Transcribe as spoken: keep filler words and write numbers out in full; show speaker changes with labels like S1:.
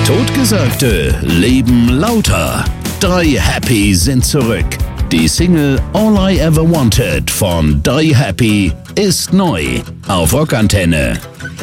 S1: Totgesagte leben lauter. Die Happy sind zurück. Die Single All I Ever Wanted von Die Happy ist neu auf Rockantenne.